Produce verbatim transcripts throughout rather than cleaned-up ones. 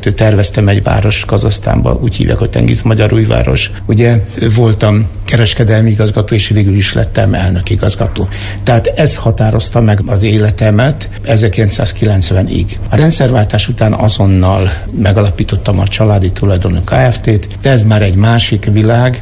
mert terveztem egy város Kazahsztánban, úgy hívják, hogy Tengiz, Magyarújváros. Ugye voltam kereskedelmi igazgató, és végül is lettem elnök igazgató. Tehát ez határozta meg az életemet ezerkilencszázkilencvenig. A rendszerváltás után azonnal megalapítottam a családi tulajdonú Kft-t, de ez már egy másik világ,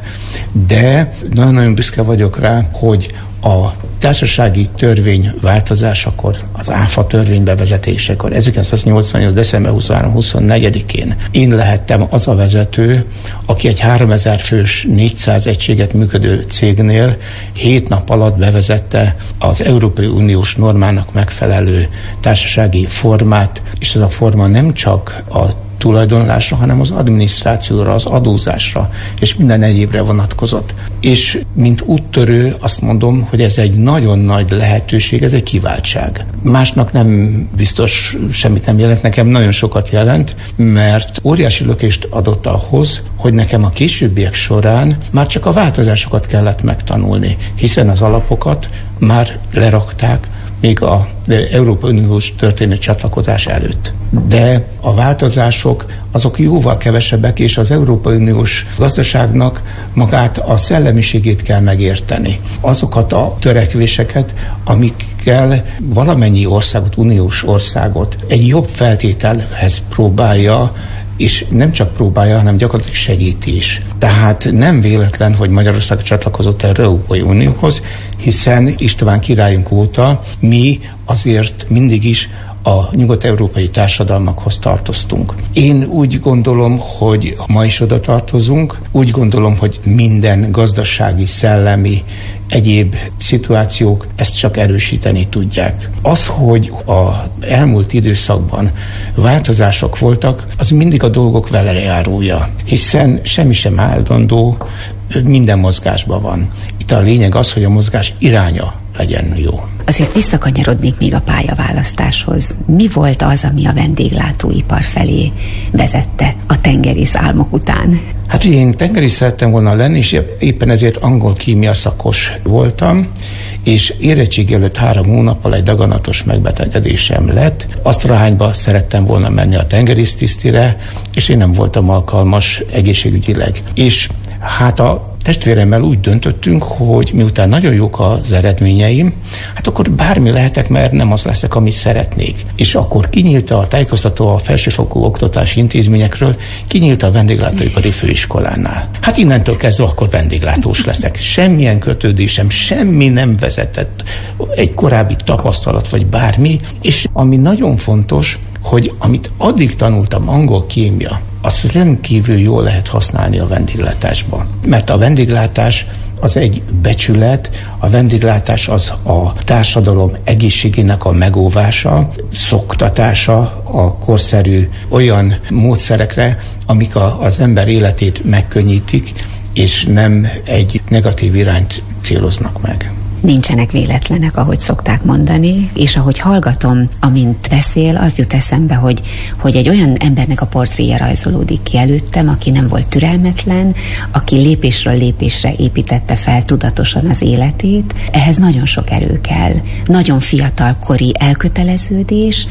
de nagyon-nagyon büszke vagyok rá, hogy a társasági törvény változásakor, az áfa törvény bevezetésekor, ezerkilencszáznyolcvannyolc. december huszonharmadika huszonnegyedikén én lehettem az a vezető, aki egy háromezer fős, négyszáz egységet működő cégnél hét nap alatt bevezette az Európai Uniós normának megfelelő társasági formát, és ez a forma nem csak a tulajdonlásra, hanem az adminisztrációra, az adózásra, és minden egyébre vonatkozott. És mint úttörő azt mondom, hogy ez egy nagyon nagy lehetőség, ez egy kiváltság. Másnak nem biztos semmit nem jelent, nekem nagyon sokat jelent, mert óriási lökést adott ahhoz, hogy nekem a későbbiek során már csak a változásokat kellett megtanulni, hiszen az alapokat már lerakták, még az Európai Uniós történő csatlakozás előtt. De a változások azok jóval kevesebbek, és az Európai Uniós gazdaságnak magát a szellemiségét kell megérteni. Azokat a törekvéseket, amikkel valamennyi országot, uniós országot egy jobb feltételhez próbálja, és nem csak próbálja, hanem gyakorlatilag segíti is. Tehát nem véletlen, hogy Magyarország csatlakozott az Európai Unióhoz, hiszen István királyunk óta mi azért mindig is a nyugat-európai társadalmakhoz tartoztunk. Én úgy gondolom, hogy ma is oda tartozunk, úgy gondolom, hogy minden gazdasági, szellemi, egyéb szituációk ezt csak erősíteni tudják. Az, hogy a elmúlt időszakban változások voltak, az mindig a dolgok velejárója, hiszen semmi sem állandó, minden mozgásban van. Itt a lényeg az, hogy a mozgás iránya legyen jó. Azért visszakanyarodnék még a pályaválasztáshoz. Mi volt az, ami a vendéglátóipar felé vezette a tengerész álmok után? Hát én tengerész szerettem volna lenni, és éppen ezért angol kémia szakos voltam, és érettség előtt három hónappal egy daganatos megbetegedésem lett. Asztrahányba szerettem volna menni a tengerésztisztire, és én nem voltam alkalmas egészségügyileg. És hát a testvéremmel úgy döntöttünk, hogy miután nagyon jók az eredményeim, hát akkor bármi lehetek, mert nem az leszek, amit szeretnék. És akkor kinyílt a tájékoztató a felsőfokú oktatási intézményekről, kinyílt a vendéglátóipari főiskolánál. Hát innentől kezdve akkor vendéglátós leszek. Semmilyen kötődésem, semmi nem vezetett, egy korábbi tapasztalat vagy bármi, és ami nagyon fontos, hogy amit addig tanultam, angol kémia, azt rendkívül jól lehet használni a vendéglátásban. Mert a vendéglátás az egy becsület, a vendéglátás az a társadalom egészségének a megóvása, szoktatása a korszerű olyan módszerekre, amik a, az ember életét megkönnyítik, és nem egy negatív irányt céloznak meg. Nincsenek véletlenek, ahogy szokták mondani, és ahogy hallgatom, amint beszél, az jut eszembe, hogy, hogy egy olyan embernek a portréja rajzolódik ki előttem, aki nem volt türelmetlen, aki lépésről lépésre építette fel tudatosan az életét. Ehhez nagyon sok erő kell, nagyon fiatalkori elköteleződés,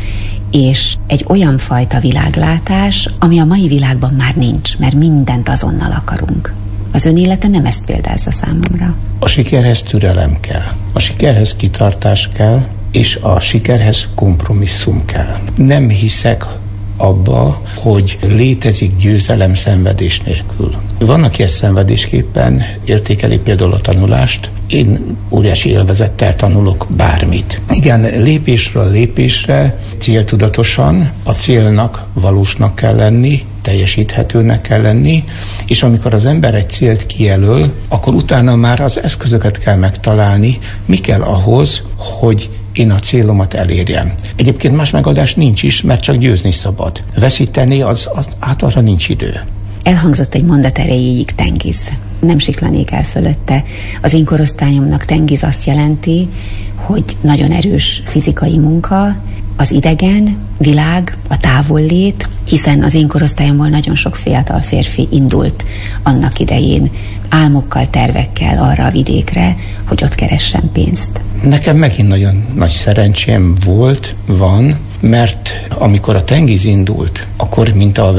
és egy olyan fajta világlátás, ami a mai világban már nincs, mert mindent azonnal akarunk. Az ön élete nem ezt példázza számomra. A sikerhez türelem kell, a sikerhez kitartás kell, és a sikerhez kompromisszum kell. Nem hiszek abba, hogy létezik győzelem szenvedés nélkül. Van, aki ezt szenvedésképpen értékeli például a tanulást. Én óriási élvezettel tanulok bármit. Igen, lépésről lépésre, céltudatosan, a célnak valósnak kell lenni, teljesíthetőnek kell lenni, és amikor az ember egy célt kijelöl, akkor utána már az eszközöket kell megtalálni, mi kell ahhoz, hogy én a célomat elérjem. Egyébként más megoldás nincs is, mert csak győzni szabad. Veszíteni, az, az hát arra nincs idő. Elhangzott egy mondat erejéig Tengiz. Nem siklanék el fölötte. Az én korosztályomnak Tengiz azt jelenti, hogy nagyon erős fizikai munka, az idegen világ, a távollét, hiszen az én korosztályomból nagyon sok fiatal férfi indult annak idején álmokkal, tervekkel arra a vidékre, hogy ott keressen pénzt. Nekem megint nagyon nagy szerencsém volt, van, mert amikor a Tengiz indult, akkor mint a